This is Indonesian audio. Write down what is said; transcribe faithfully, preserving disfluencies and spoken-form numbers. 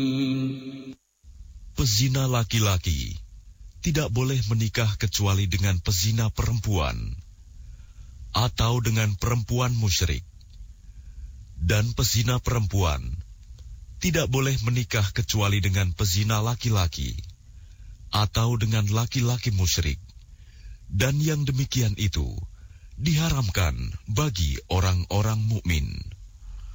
Pezina laki-laki tidak boleh menikah kecuali dengan pezina perempuan atau dengan perempuan musyrik. Dan pezina perempuan tidak boleh menikah kecuali dengan pezina laki-laki atau dengan laki-laki musyrik. Dan yang demikian itu diharamkan bagi orang-orang mukmin.